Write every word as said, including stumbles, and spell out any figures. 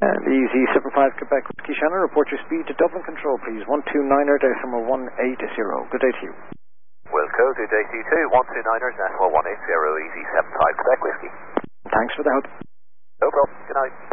And Easy seven five Quebec Whiskey Shannon, report your speed to Dublin Control, please. one two niner decimal one eight zero. Good day to you. Wilco, good day to you too. one two niner decimal one eight zero, Easy seven five Quebec Whiskey. Thanks for the help. No problem. Good night.